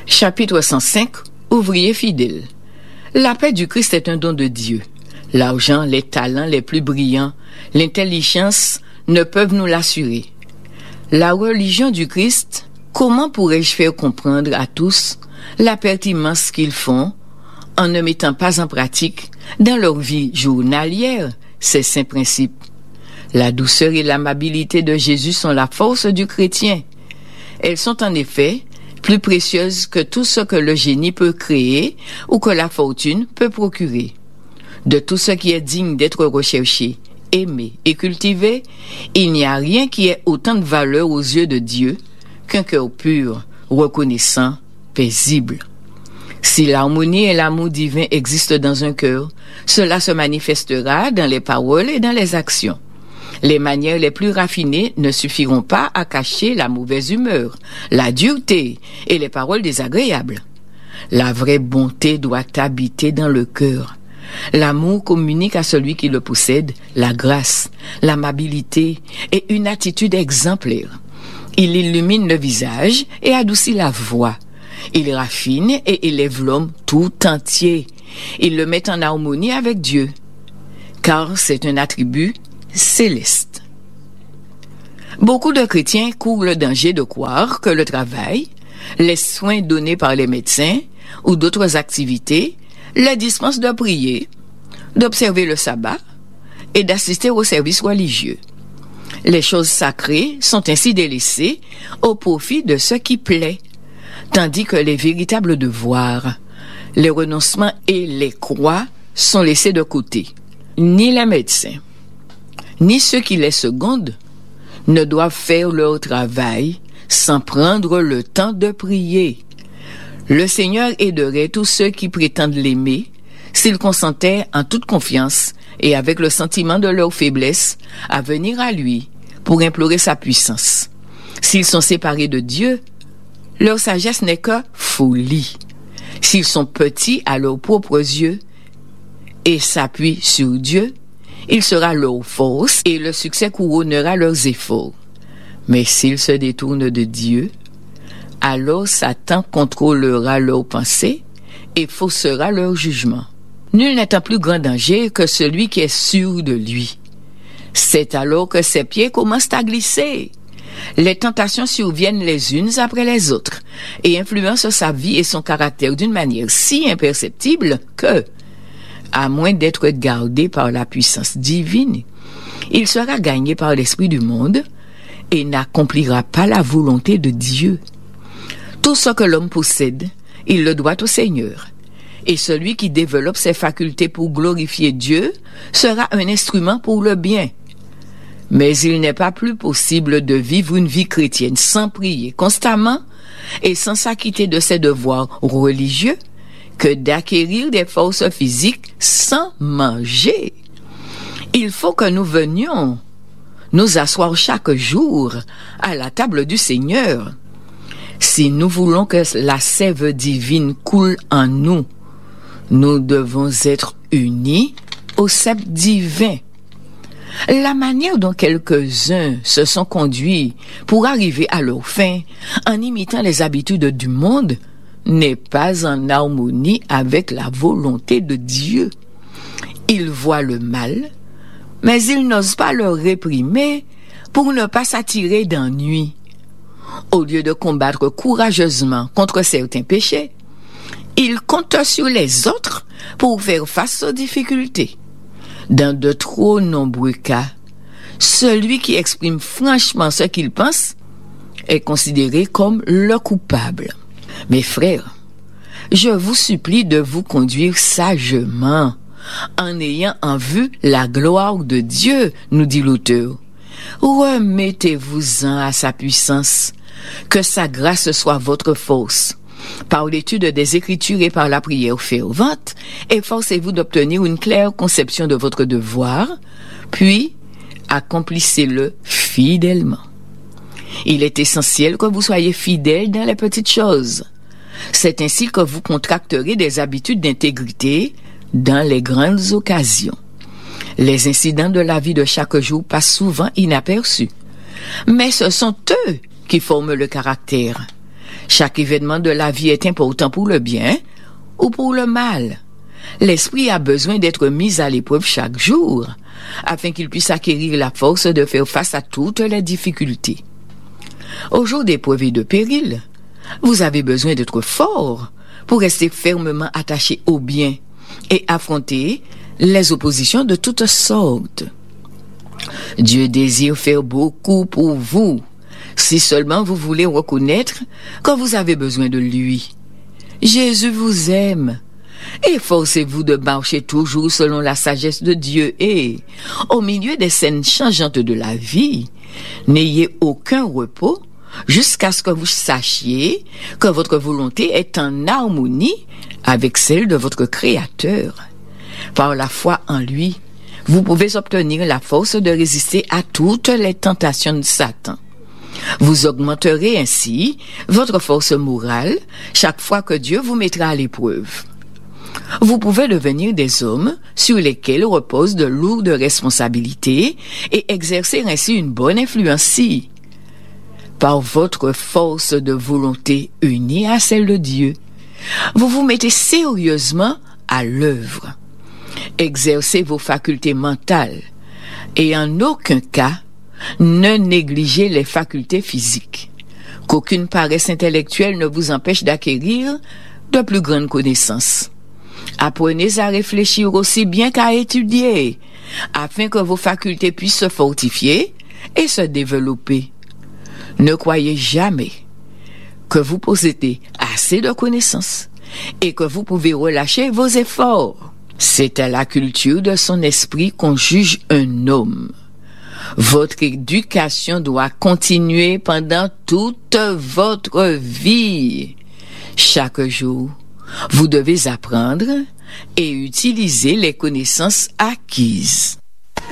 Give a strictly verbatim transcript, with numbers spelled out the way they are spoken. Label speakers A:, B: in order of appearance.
A: Chapitre cent cinq. Ouvrier fidèle. La paix du Christ est un don de Dieu. L'argent, les talents les plus brillants, l'intelligence ne peuvent nous l'assurer. La religion du Christ, comment pourrais-je faire comprendre à tous la pertinence qu'ils font en ne mettant pas en pratique dans leur vie journalière ces saints principes? La douceur et l'amabilité de Jésus sont la force du chrétien. Elles sont en effet plus précieuses que tout ce que le génie peut créer ou que la fortune peut procurer. De tout ce qui est digne d'être recherché, aimé et cultivé, il n'y a rien qui ait autant de valeur aux yeux de Dieu qu'un cœur pur, reconnaissant, paisible. Si l'harmonie et l'amour divin existent dans un cœur, cela se manifestera dans les paroles et dans les actions. Les manières les plus raffinées ne suffiront pas à cacher la mauvaise humeur, la dureté et les paroles désagréables. La vraie bonté doit habiter dans le cœur. L'amour communique à celui qui le possède la grâce, l'amabilité et une attitude exemplaire. Il illumine le visage et adoucit la voix. Il raffine et élève l'homme tout entier. Il le met en harmonie avec Dieu, car c'est un attribut céleste. Beaucoup de chrétiens courent le danger de croire que le travail, les soins donnés par les médecins ou d'autres activités les dispensent de prier, d'observer le sabbat et d'assister aux services religieux. Les choses sacrées sont ainsi délaissées au profit de ce qui plaît, tandis que les véritables devoirs, les renoncements et les croix sont laissés de côté. Ni les médecins, ni ceux qui les secondent ne doivent faire leur travail sans prendre le temps de prier. Le Seigneur aiderait tous ceux qui prétendent l'aimer s'ils consentaient en toute confiance et avec le sentiment de leur faiblesse à venir à lui pour implorer sa puissance. S'ils sont séparés de Dieu, leur sagesse n'est que folie. S'ils sont petits à leurs propres yeux et s'appuient sur Dieu, il sera leur force et le succès couronnera leurs efforts. Mais s'ils se détournent de Dieu, alors Satan contrôlera leurs pensées et faussera leur jugement. Nul n'est en plus grand danger que celui qui est sûr de lui. C'est alors que ses pieds commencent à glisser. Les tentations surviennent les unes après les autres et influencent sa vie et son caractère d'une manière si imperceptible que, à moins d'être gardé par la puissance divine, il sera gagné par l'esprit du monde et n'accomplira pas la volonté de Dieu. Tout ce que l'homme possède, il le doit au Seigneur. Et celui qui développe ses facultés pour glorifier Dieu sera un instrument pour le bien. Mais il n'est pas plus possible de vivre une vie chrétienne sans prier constamment et sans s'acquitter de ses devoirs religieux que d'acquérir des forces physiques sans manger. Il faut que nous venions nous asseoir chaque jour à la table du Seigneur. Si nous voulons que la sève divine coule en nous, nous devons être unis au cep divin. La manière dont quelques-uns se sont conduits pour arriver à leur fin en imitant les habitudes du monde n'est pas en harmonie avec la volonté de Dieu. Ils voient le mal, mais ils n'osent pas le réprimer pour ne pas s'attirer d'ennui. Au lieu de combattre courageusement contre certains péchés, ils comptent sur les autres pour faire face aux difficultés. Dans de trop nombreux cas, celui qui exprime franchement ce qu'il pense est considéré comme le coupable. Mes frères, je vous supplie de vous conduire sagement, en ayant en vue la gloire de Dieu, nous dit l'auteur. Remettez-vous-en à sa puissance, que sa grâce soit votre force. Par l'étude des Écritures et par la prière fervente, efforcez-vous d'obtenir une claire conception de votre devoir, puis accomplissez-le fidèlement. Il est essentiel que vous soyez fidèles dans les petites choses. C'est ainsi que vous contracterez des habitudes d'intégrité dans les grandes occasions. Les incidents de la vie de chaque jour passent souvent inaperçus, mais ce sont eux qui forment le caractère. Chaque événement de la vie est important pour le bien ou pour le mal. L'esprit a besoin d'être mis à l'épreuve chaque jour, afin qu'il puisse acquérir la force de faire face à toutes les difficultés. Au jour d'épreuve et de péril, vous avez besoin d'être fort pour rester fermement attaché au bien et affronter les oppositions de toutes sortes. Dieu désire faire beaucoup pour vous, si seulement vous voulez reconnaître que vous avez besoin de lui. Jésus vous aime. Efforcez-vous de marcher toujours selon la sagesse de Dieu et, au milieu des scènes changeantes de la vie, n'ayez aucun repos jusqu'à ce que vous sachiez que votre volonté est en harmonie avec celle de votre Créateur. Par la foi en lui, vous pouvez obtenir la force de résister à toutes les tentations de Satan. Vous augmenterez ainsi votre force morale chaque fois que Dieu vous mettra à l'épreuve. Vous pouvez devenir des hommes sur lesquels reposent de lourdes responsabilités et exercer ainsi une bonne influence. Par votre force de volonté unie à celle de Dieu, vous vous mettez sérieusement à l'œuvre. Exercez vos facultés mentales et en aucun cas ne négligez les facultés physiques. Qu'aucune paresse intellectuelle ne vous empêche d'acquérir de plus grandes connaissances. Apprenez à réfléchir aussi bien qu'à étudier, afin que vos facultés puissent se fortifier et se développer. Ne croyez jamais que vous possédez assez de connaissances et que vous pouvez relâcher vos efforts. C'est à la culture de son esprit qu'on juge un homme. Votre éducation doit continuer pendant toute votre vie. Chaque jour, vous devez apprendre et utiliser les connaissances acquises.